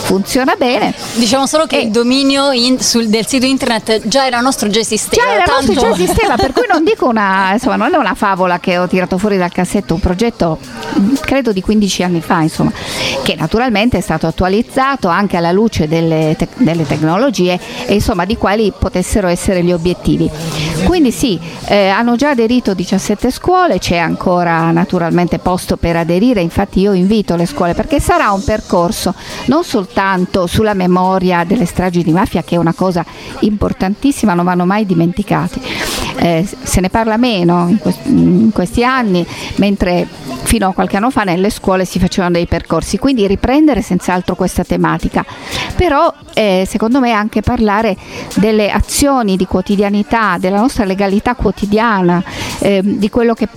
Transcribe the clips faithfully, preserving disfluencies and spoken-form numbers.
funziona bene. Diciamo solo che e il dominio in, sul, del sito internet già era nostro, già esisteva. Già era tanto... nostro, già esisteva, per cui non dico una, insomma, non è una favola che ho tirato fuori dal cassetto, un progetto credo di quindici anni fa, insomma, che naturalmente è stato attualizzato anche alla luce delle, te- delle tecnologie e insomma di quali potessero essere gli obiettivi. Quindi sì, eh, hanno già aderito diciassette scuole, c'è ancora naturalmente posto per aderire, infatti io invito le scuole perché sarà un percorso non soltanto sulla memoria delle stragi di mafia, che è una cosa importantissima, non vanno mai dimenticati. Eh, se ne parla meno in, quest- in questi anni, mentre fino a qualche anno fa nelle scuole si facevano dei percorsi, quindi riprendere senz'altro questa tematica, però eh, secondo me anche parlare delle azioni di quotidianità, della nostra legalità quotidiana, eh, di quello che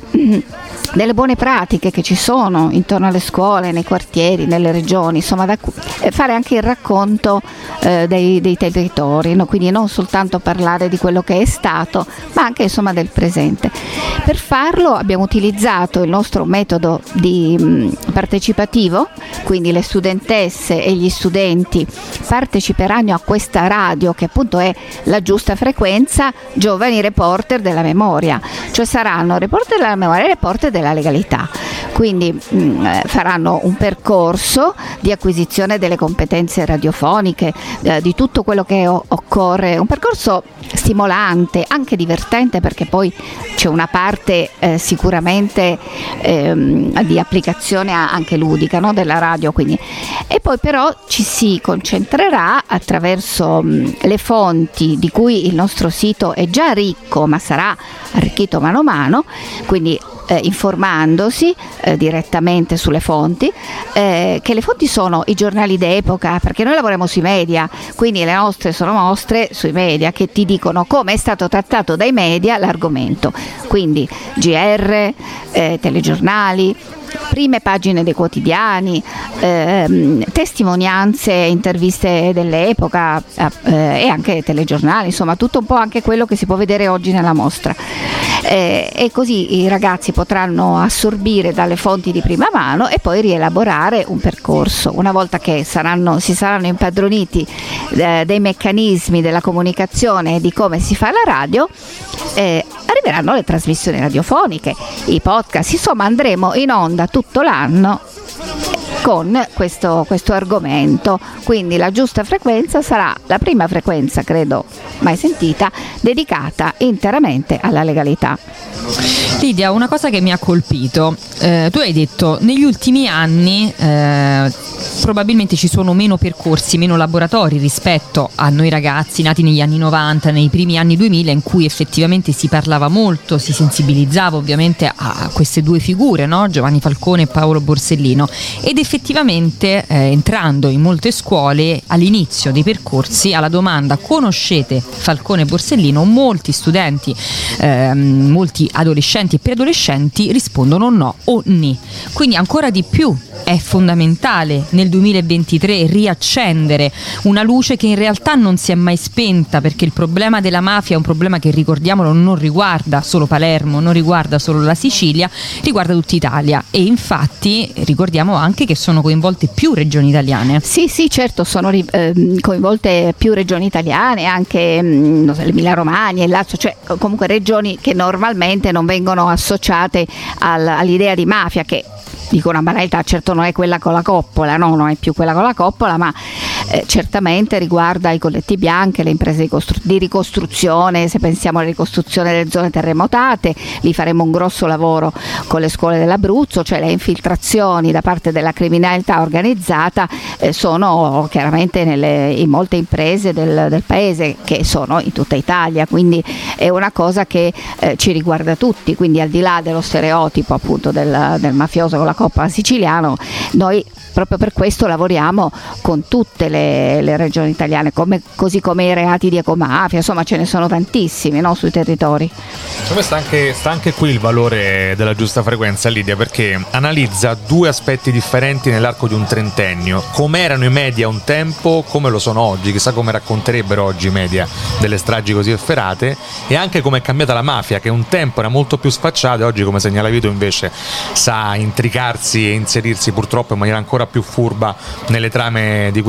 delle buone pratiche che ci sono intorno alle scuole, nei quartieri, nelle regioni, insomma da, eh, fare anche il racconto eh, dei, dei territori, no? Quindi non soltanto parlare di quello che è stato, ma anche insomma del presente. Per farlo abbiamo utilizzato il nostro metodo di mh, partecipativo, quindi le studentesse e gli studenti parteciperanno a questa radio che appunto è la giusta frequenza, giovani reporter della memoria, cioè saranno reporter della memoria e reporter della legalità, quindi mh, faranno un percorso di acquisizione delle competenze radiofoniche, eh, di tutto quello che o- occorre, un percorso stimolante, anche divertente, perché poi c'è una parte eh, sicuramente ehm, di applicazione anche ludica, no, della radio, quindi. E poi però ci si concentrerà attraverso mh, le fonti di cui il nostro sito è già ricco, ma sarà arricchito mano a mano, quindi Eh, informandosi eh, direttamente sulle fonti, eh, che le fonti sono i giornali d'epoca, perché noi lavoriamo sui media, quindi le nostre sono mostre sui media che ti dicono come è stato trattato dai media l'argomento, quindi G R, eh, telegiornali, prime pagine dei quotidiani, ehm, testimonianze, interviste dell'epoca eh, e anche telegiornali, insomma tutto un po' anche quello che si può vedere oggi nella mostra. Eh, e così i ragazzi potranno assorbire dalle fonti di prima mano e poi rielaborare un percorso. Una volta che saranno, si saranno impadroniti eh, dei meccanismi della comunicazione e di come si fa la radio, eh, arriveranno le trasmissioni radiofoniche, i podcast, insomma andremo in onda tutto l'anno con questo, questo argomento, quindi la giusta frequenza sarà la prima frequenza, credo mai sentita, dedicata interamente alla legalità. Lidia, una cosa che mi ha colpito, eh, tu hai detto negli ultimi anni eh, probabilmente ci sono meno percorsi, meno laboratori rispetto a noi ragazzi nati negli anni novanta, nei primi anni duemila, in cui effettivamente si parlava molto, si sensibilizzava ovviamente a queste due figure, no? Giovanni Falcone e Paolo Borsellino, ed effettivamente eh, entrando in molte scuole all'inizio dei percorsi alla domanda conoscete Falcone e Borsellino, molti studenti, eh, molti adolescenti e preadolescenti rispondono no o ni, quindi ancora di più è fondamentale nel duemilaventitré riaccendere una luce che in realtà non si è mai spenta, perché il problema della mafia è un problema che, ricordiamolo, non riguarda solo Palermo, non riguarda solo la Sicilia, riguarda tutta Italia, e infatti ricordiamo anche che sono coinvolte più regioni italiane. Sì, sì, certo, sono eh, coinvolte più regioni italiane, anche mh, l'Emilia Romagna, il Lazio, cioè comunque regioni che normalmente non vengono associate al, all'idea di mafia, che dico una banalità, certo non è quella con la coppola, no, non è più quella con la coppola, ma eh, certamente riguarda i colletti bianchi, le imprese di, costru- di ricostruzione. Se pensiamo alla ricostruzione delle zone terremotate, lì faremo un grosso lavoro con le scuole dell'Abruzzo, cioè le infiltrazioni da parte della criminalità organizzata eh, sono chiaramente nelle, in molte imprese del, del paese, che sono in tutta Italia, quindi è una cosa che eh, ci riguarda tutti, quindi al di là dello stereotipo appunto del, del mafioso con la coppola siciliano, noi proprio per questo lavoriamo con tutte le, le regioni italiane, come, così come i reati di ecomafia, insomma ce ne sono tantissimi, no, sui territori. Come sta anche, sta anche qui il valore della giusta frequenza, Lidia, perché analizza due aspetti differenti nell'arco di un trentennio: come erano i media un tempo, come lo sono oggi, chissà come racconterebbero oggi i media delle stragi così efferate, e anche come è cambiata la mafia, che un tempo era molto più sfacciata e oggi, come segnalavi tu, invece sa intricarsi e inserirsi purtroppo in maniera ancora più furba nelle trame di